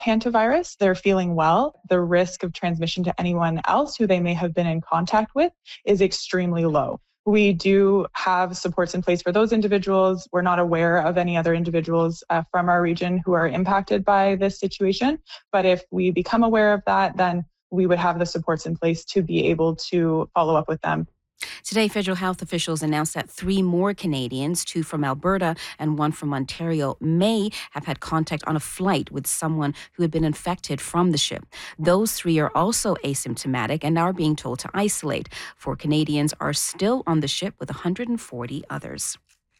hantavirus. They're feeling well. The risk of transmission to anyone else who they may have been in contact with is extremely low. We do have supports in place for those individuals. We're not aware of any other individuals from our region who are impacted by this situation. But if we become aware of that, then we would have the supports in place to be able to follow up with them. Today, federal health officials announced that 3 more Canadians, 2 from Alberta and 1 from Ontario, may have had contact on a flight with someone who had been infected from the ship. Those 3 are also asymptomatic and are being told to isolate. 4 Canadians are still on the ship with 140 others.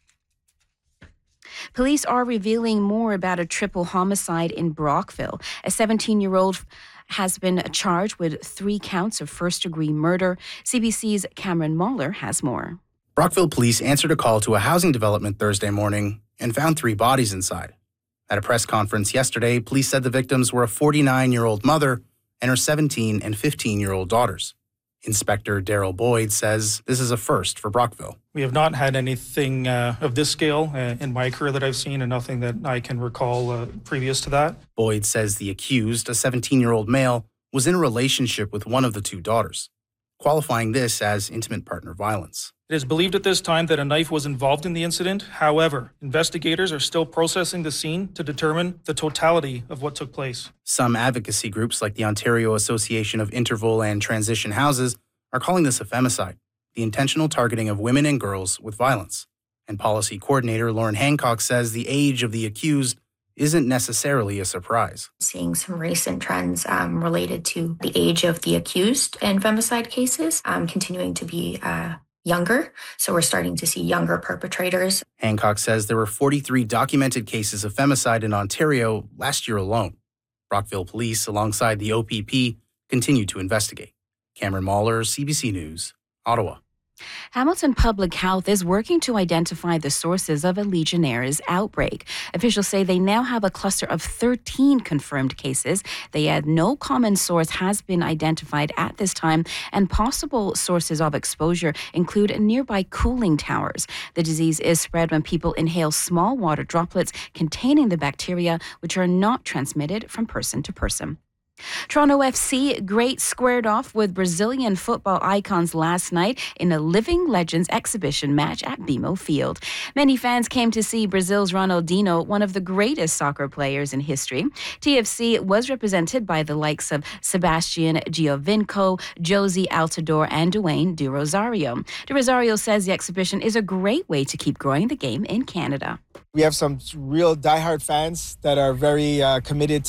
Police are revealing more about a triple homicide in Brockville. A 17-year-old has been charged with 3 counts of first-degree murder. CBC's Cameron Mahler has more. Brockville police answered a call to a housing development Thursday morning and found 3 bodies inside. At a press conference yesterday, police said the victims were a 49-year-old mother and her 17 and 15-year-old daughters. Inspector Daryl Boyd says this is a first for Brockville. We have not had anything of this scale in my career that I've seen, and nothing that I can recall previous to that. Boyd says the accused, a 17-year-old male, was in a relationship with one of the 2 daughters, qualifying this as intimate partner violence. It is believed at this time that a knife was involved in the incident. However, investigators are still processing the scene to determine the totality of what took place. Some advocacy groups like the Ontario Association of Interval and Transition Houses are calling this a femicide, the intentional targeting of women and girls with violence. And policy coordinator Lauren Hancock says the age of the accused isn't necessarily a surprise. Seeing some recent trends related to the age of the accused in femicide cases continuing to be younger. So we're starting to see younger perpetrators. Hancock says there were 43 documented cases of femicide in Ontario last year alone. Brockville police, alongside the OPP, continue to investigate. Cameron Mahler, CBC News, Ottawa. Hamilton Public Health is working to identify the sources of a Legionnaires outbreak. Officials say they now have a cluster of 13 confirmed cases. They add no common source has been identified at this time, and possible sources of exposure include nearby cooling towers. The disease is spread when people inhale small water droplets containing the bacteria, which are not transmitted from person to person. Toronto FC Great squared off with Brazilian football icons last night in a Living Legends exhibition match at BMO Field. Many fans came to see Brazil's Ronaldinho, one of the greatest soccer players in history. TFC was represented by the likes of Sebastian Giovinco, Josie Altidore, and Dwayne De Rosario. De Rosario says the exhibition is a great way to keep growing the game in Canada. We have some real diehard fans that are very committed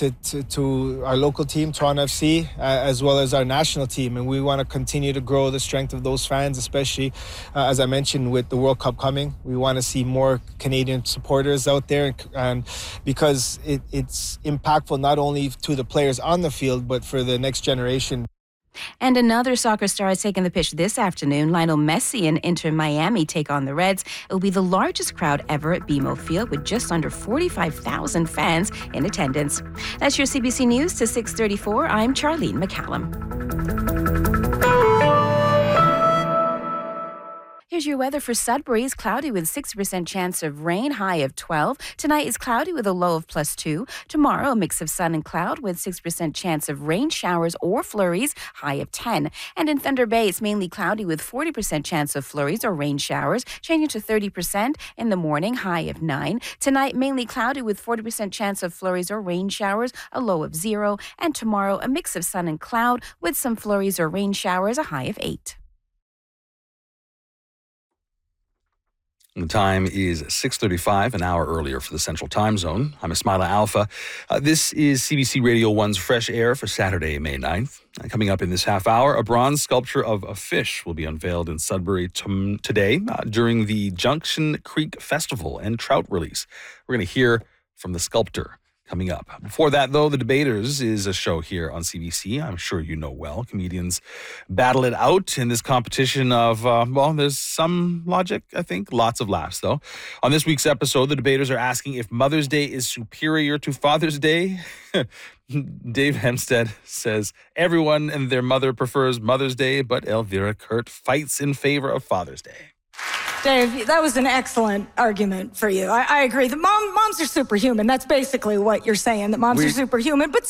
to our local team, Toronto FC, as well as our national team. And we want to continue to grow the strength of those fans, especially, as I mentioned, with the World Cup coming. We want to see more Canadian supporters out there, and because it's impactful not only to the players on the field, but for the next generation. And another soccer star is taking the pitch this afternoon. Lionel Messi and Inter Miami take on the Reds. It will be the largest crowd ever at BMO Field, with just under 45,000 fans in attendance. That's your CBC News to 6:34. I'm Charlene McCallum. Here's your weather for Sudbury. It's cloudy with 6% chance of rain, high of 12. Tonight is cloudy with a low of +2. Tomorrow, a mix of sun and cloud with 6% chance of rain showers or flurries, high of 10. And in Thunder Bay, it's mainly cloudy with 40% chance of flurries or rain showers, changing to 30% in the morning, high of 9. Tonight, mainly cloudy with 40% chance of flurries or rain showers, a low of 0. And tomorrow, a mix of sun and cloud with some flurries or rain showers, a high of 8. The time is 6:35, an hour earlier for the Central Time Zone. I'm Ismaila Alfa. This is CBC Radio 1's Fresh Air for Saturday, May 9th. Coming up in this half hour, a bronze sculpture of a fish will be unveiled in Sudbury today during the Junction Creek Festival and trout release. We're going to hear from the sculptor coming up. Before that, though, The Debaters is a show here on CBC. I'm sure you know well. Comedians battle it out in this competition of, there's some logic, I think. Lots of laughs, though. On this week's episode, The Debaters are asking if Mother's Day is superior to Father's Day. Dave Hempstead says everyone and their mother prefers Mother's Day, but Elvira Kurt fights in favor of Father's Day. Dave, that was an excellent argument for you. I agree that moms are superhuman. That's basically what you're saying, that moms are superhuman. But